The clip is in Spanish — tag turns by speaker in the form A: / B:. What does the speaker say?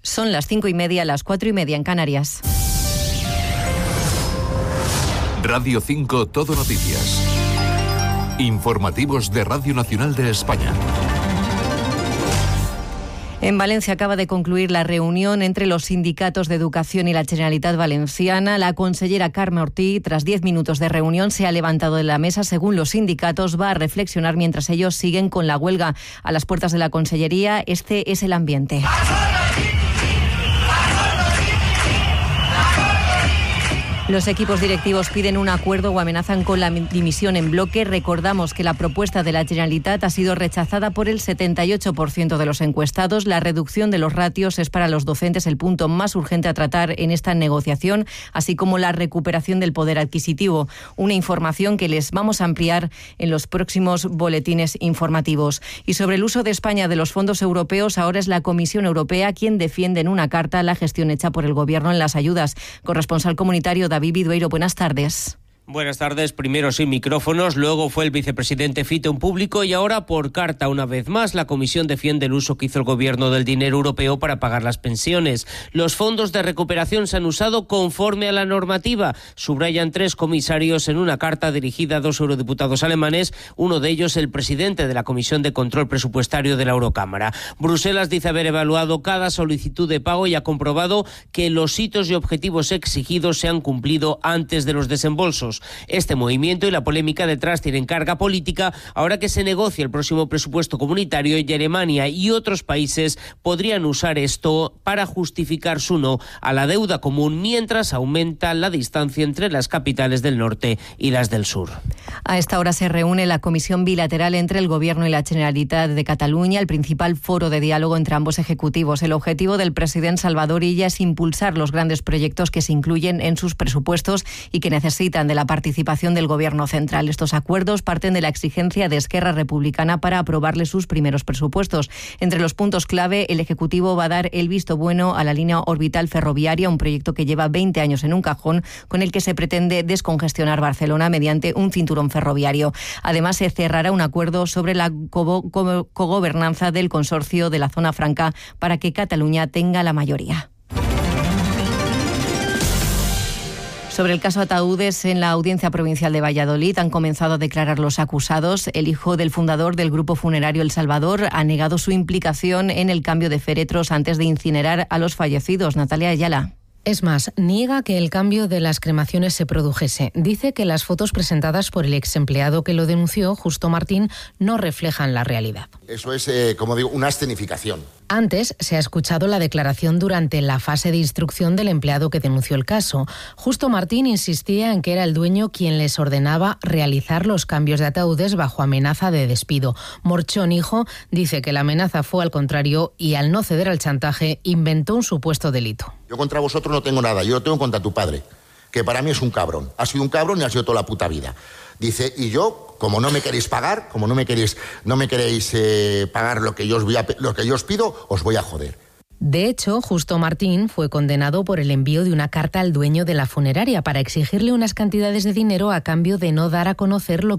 A: Son las 5:30, las 4:30 en Canarias.
B: Radio 5 Todo Noticias. Informativos de Radio Nacional de España.
A: En Valencia acaba de concluir la reunión entre los sindicatos de educación y la Generalitat Valenciana. La consellera Carme Ortí, tras 10 minutos de reunión, se ha levantado de la mesa. Según los sindicatos, va a reflexionar mientras ellos siguen con la huelga. A las puertas de la consellería, este es el ambiente. Los equipos directivos piden un acuerdo o amenazan con la dimisión en bloque. Recordamos que la propuesta de la Generalitat ha sido rechazada por el 78% de los encuestados. La reducción de los ratios es para los docentes el punto más urgente a tratar en esta negociación, así como la recuperación del poder adquisitivo. Una información que les vamos a ampliar en los próximos boletines informativos. Y sobre el uso de España de los fondos europeos, ahora es la Comisión Europea quien defiende en una carta la gestión hecha por el Gobierno en las ayudas. Corresponsal comunitario David Vidueiro, buenas tardes.
C: Buenas tardes. Primero sin micrófonos, luego fue el vicepresidente Fito en público y ahora por carta una vez más. La Comisión defiende el uso que hizo el Gobierno del dinero europeo para pagar las pensiones. Los fondos de recuperación se han usado conforme a la normativa. Subrayan 3 comisarios en una carta dirigida a 2 eurodiputados alemanes, uno de ellos el presidente de la Comisión de Control Presupuestario de la Eurocámara. Bruselas dice haber evaluado cada solicitud de pago y ha comprobado que los hitos y objetivos exigidos se han cumplido antes de los desembolsos. Este movimiento y la polémica detrás tienen carga política ahora que se negocia el próximo presupuesto comunitario y Alemania y otros países podrían usar esto para justificar su no a la deuda común mientras aumenta la distancia entre las capitales del norte y las del sur.
A: A esta hora se reúne la comisión bilateral entre el Gobierno y la Generalitat de Cataluña, el principal foro de diálogo entre ambos ejecutivos. El objetivo del presidente Salvador Illa es impulsar los grandes proyectos que se incluyen en sus presupuestos y que necesitan de la participación del Gobierno central. Estos acuerdos parten de la exigencia de Esquerra Republicana para aprobarle sus primeros presupuestos. Entre los puntos clave, el Ejecutivo va a dar el visto bueno a la línea orbital ferroviaria, un proyecto que lleva 20 años en un cajón, con el que se pretende descongestionar Barcelona mediante un cinturón ferroviario. Además, se cerrará un acuerdo sobre la cogobernanza del consorcio de la Zona Franca para que Cataluña tenga la mayoría. Sobre el caso Ataúdes, en la Audiencia Provincial de Valladolid han comenzado a declarar los acusados. El hijo del fundador del grupo funerario El Salvador ha negado su implicación en el cambio de féretros antes de incinerar a los fallecidos. Natalia Ayala.
D: Es más, niega que el cambio de las cremaciones se produjese. Dice que las fotos presentadas por el ex empleado que lo denunció, Justo Martín, no reflejan la realidad.
E: Eso es, como digo, una escenificación.
D: Antes se ha escuchado la declaración durante la fase de instrucción del empleado que denunció el caso. Justo Martín insistía en que era el dueño quien les ordenaba realizar los cambios de ataúdes bajo amenaza de despido. Morchón, hijo, dice que la amenaza fue al contrario y al no ceder al chantaje inventó un supuesto delito.
E: Yo contra vosotros no tengo nada, yo lo tengo contra tu padre, que para mí es un cabrón. Ha sido un cabrón y ha sido toda la puta vida. Dice, y yo, como no me queréis pagar, como no me queréis pagar lo que yo os pido, os voy a joder.
D: De hecho, Justo Martín fue condenado por el envío de una carta al dueño de la funeraria para exigirle unas cantidades de dinero a cambio de no dar a conocer lo que